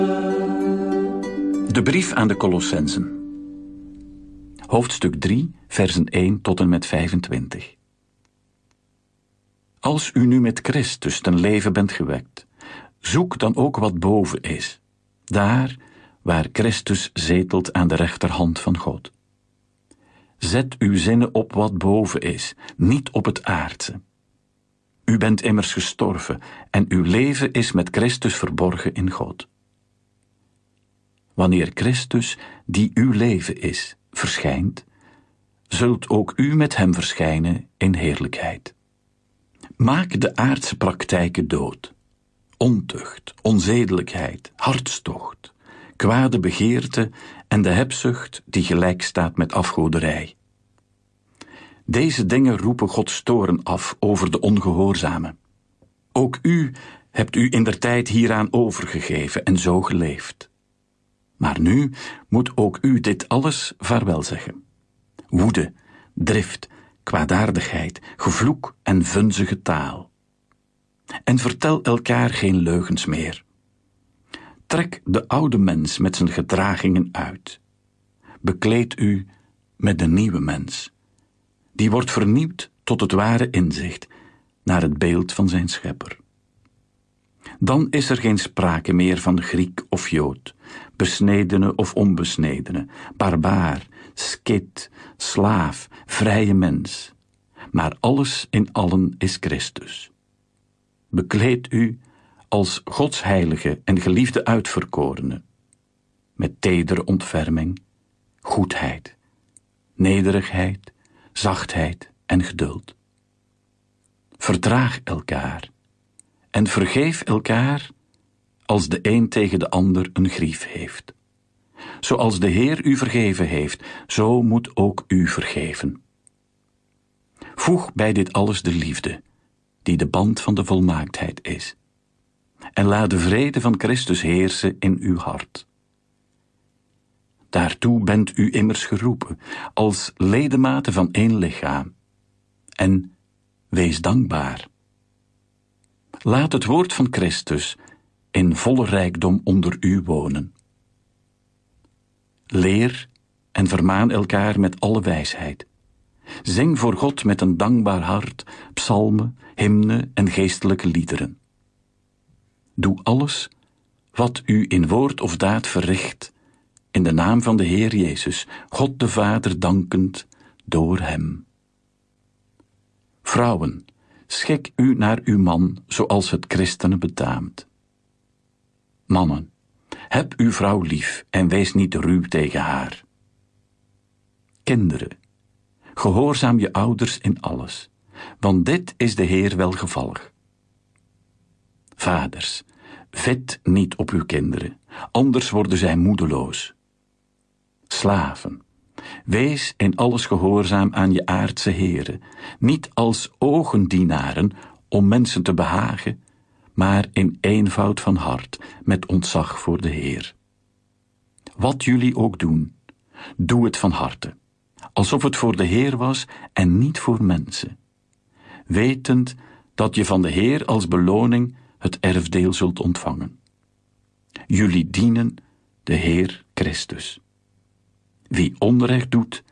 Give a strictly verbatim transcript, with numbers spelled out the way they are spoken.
De brief aan de Colossenzen. Hoofdstuk drie, versen één tot en met vijfentwintig. Als u nu met Christus ten leven bent gewekt, zoek dan ook wat boven is, daar waar Christus zetelt aan de rechterhand van God. Zet uw zinnen op wat boven is, niet op het aardse. U bent immers gestorven en uw leven is met Christus verborgen in God. Wanneer Christus, die uw leven is, verschijnt, zult ook u met hem verschijnen in heerlijkheid. Maak de aardse praktijken dood. Ontucht, onzedelijkheid, hartstocht, kwade begeerte en de hebzucht die gelijk staat met afgoderij. Deze dingen roepen Gods toorn af over de ongehoorzamen. Ook u hebt u indertijd hieraan overgegeven en zo geleefd. Maar nu moet ook u dit alles vaarwel zeggen. Woede, drift, kwaadaardigheid, gevloek en vunzige taal. En vertel elkaar geen leugens meer. Trek de oude mens met zijn gedragingen uit. Bekleed u met de nieuwe mens. Die wordt vernieuwd tot het ware inzicht, naar het beeld van zijn schepper. Dan is er geen sprake meer van Griek of Jood, besnedene of onbesnedene, barbaar, skit, slaaf, vrije mens. Maar alles in allen is Christus. Bekleed u als Gods heilige en geliefde uitverkorene, met tedere ontferming, goedheid, nederigheid, zachtheid en geduld. Verdraag elkaar en vergeef elkaar als de een tegen de ander een grief heeft. Zoals de Heer u vergeven heeft, zo moet ook u vergeven. Voeg bij dit alles de liefde, die de band van de volmaaktheid is. En laat de vrede van Christus heersen in uw hart. Daartoe bent u immers geroepen, als ledematen van één lichaam. En wees dankbaar. Laat het woord van Christus in volle rijkdom onder u wonen. Leer en vermaan elkaar met alle wijsheid. Zing voor God met een dankbaar hart psalmen, hymnen en geestelijke liederen. Doe alles wat u in woord of daad verricht, in de naam van de Heer Jezus, God de Vader dankend door hem. Vrouwen, schik u naar uw man zoals het christenen betaamt. Mannen, heb uw vrouw lief en wees niet ruw tegen haar. Kinderen, gehoorzaam je ouders in alles, want dit is de Heer welgevallig. Vaders, vet niet op uw kinderen, anders worden zij moedeloos. Slaven, wees in alles gehoorzaam aan je aardse heren, niet als ogendienaren om mensen te behagen, maar in eenvoud van hart, met ontzag voor de Heer. Wat jullie ook doen, doe het van harte, alsof het voor de Heer was en niet voor mensen, wetend dat je van de Heer als beloning het erfdeel zult ontvangen. Jullie dienen de Heer Christus. Wie onrecht doet,